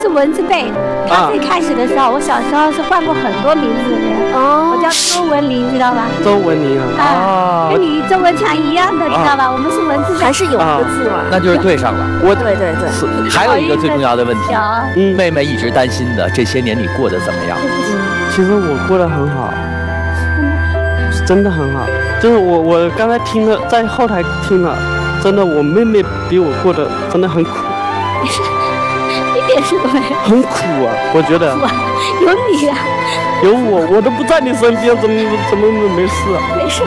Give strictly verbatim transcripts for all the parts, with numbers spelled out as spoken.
是蚊子辈，他最开始的时候，我小时候是换过很多名字的。哦，我叫周文玲，知道吧？ 周文玲啊， 啊，跟你周文强一样的，知道吧？我们是蚊子辈， 还是有个字嘛？ 那就是对上了。 我对对对。 还有一个最重要的问题，嗯，妹妹一直担心的，这些年你过得怎么样？ 其实我过得很好，真的很好。就是我我刚才听了，在后台听了，真的我妹妹比我过得真的很苦。 一点事都没有， 很苦啊！我觉得有你啊， 有我，我都不在你身边，怎么怎么没事啊？ 没事。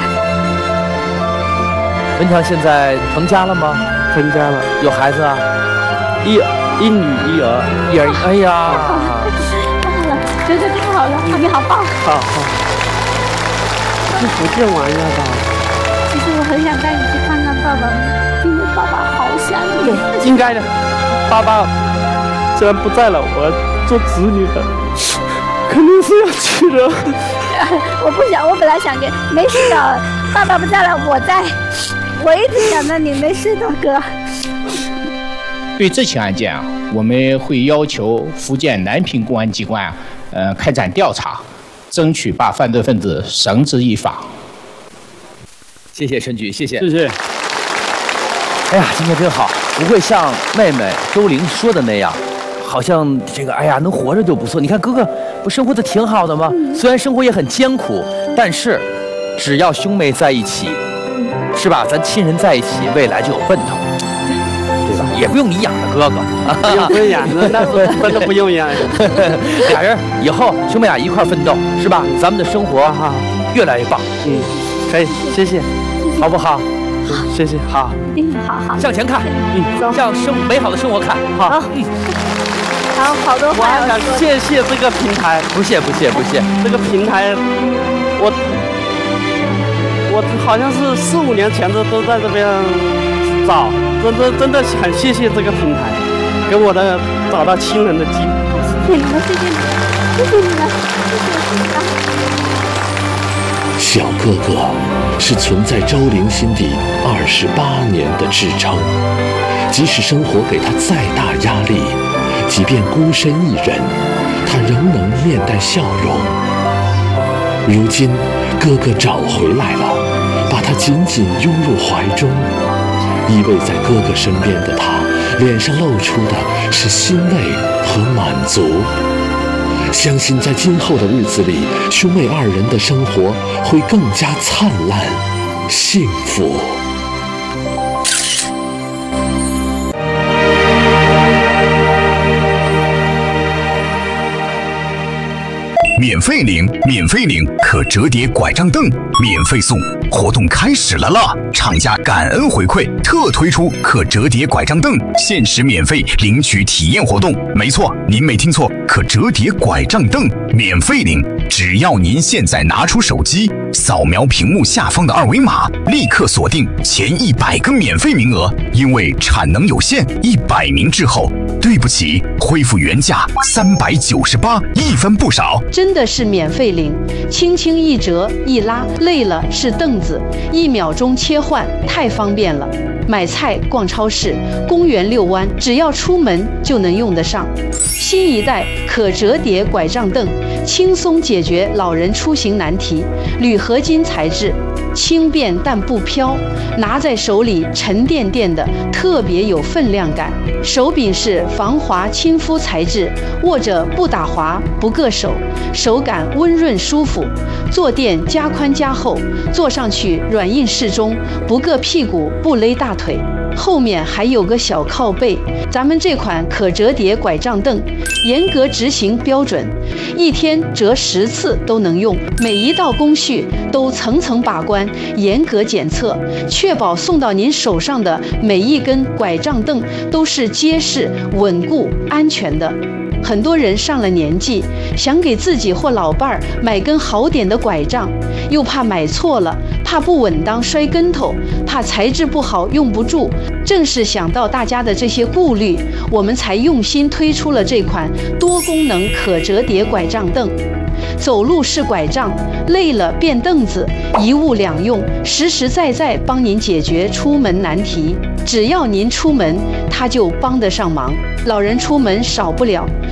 文强现在成家了吗？ 成家了， 有孩子啊？ 一一女一儿， 一儿。哎呀， 太好了，觉得太好了，你好棒！ 好好，去福建玩一下吧。 其实我很想带你去看看爸爸，因为爸爸好想你。 应该的，爸爸虽然不在了，我做子女的肯定是要去的。 我不想，我本来想给，没事的，爸爸不在了，我在，我一直想着你，没事的，哥。 对这起案件啊，我们会要求福建南平公安机关呃开展调查，争取把犯罪分子绳之以法。 谢谢申局，谢谢， 谢谢。 哎呀，今天真好，不会像妹妹周玲说的那样，好像这个哎呀能活着就不错。你看哥哥不生活的挺好的吗？嗯、虽然生活也很艰苦，但是只要兄妹在一起，是吧？咱亲人在一起，未来就有奔头，对吧？也不用你养着哥哥， 不用不用养着，那真的不用养。 俩人以后兄妹俩一块奋斗，是吧？咱们的生活哈越来越棒。 嗯，可以，谢谢， 好不好？ 谢谢，好， 嗯，好好， 向前看，嗯，向生美好的生活看， 好，嗯，还有好多话要说。 我还想谢谢这个平台， 不谢不谢不谢， 这个平台，我我好像是四五年前的都在这边找，真的真的很谢谢这个平台，给我的找到亲人的机会。 谢谢你们，谢谢你们，谢谢你们，谢谢你们。 小哥哥是存在周玲心底二十八年的支撑，即使生活给他再大压力，即便孤身一人，他仍能面带笑容。如今哥哥找回来了，把他紧紧拥入怀中，依偎在哥哥身边的他，脸上露出的是欣慰和满足。相信在今后的日子里，兄妹二人的生活会更加灿烂幸福。 免费领，免费领可折叠拐杖凳，免费送，活动开始了啦！厂家感恩回馈，特推出可折叠拐杖凳，限时免费领取体验活动。没错，您没听错，可折叠拐杖凳免费领，只要您现在拿出手机，扫描屏幕下方的二维码，立刻锁定前一百个免费名额。因为产能有限，一百名滞后。对不起，恢复原价三百九十八，一分不少。 真的是免费领，轻轻一折一拉，累了是凳子，一秒钟切换，太方便了。买菜、逛超市、公园遛弯，只要出门就能用得上。新一代可折叠拐杖凳，轻松解决老人出行难题。铝合金材质，轻便但不飘，拿在手里沉甸甸的，特别有分量感。手柄是防滑亲肤材质，握着不打滑不硌手，手感温润舒服。坐垫加宽加厚，坐上去软硬适中，不硌屁股不勒大腿。后面还有个小靠背。咱们这款可折叠拐杖凳严格执行标准，一天折十次都能用，每一道工序都层层把关，严格检测，确保送到您手上的每一根拐杖凳都是结实、稳固、安全的。很多人上了年纪，想给自己或老伴儿买根好点的拐杖，又怕买错了，怕不稳当摔跟头，怕材质不好用不住。正是想到大家的这些顾虑，我们才用心推出了这款多功能可折叠拐杖凳。走路是拐杖，累了变凳子，一物两用，实实在在帮您解决出门难题。只要您出门，它就帮得上忙。老人出门少不了，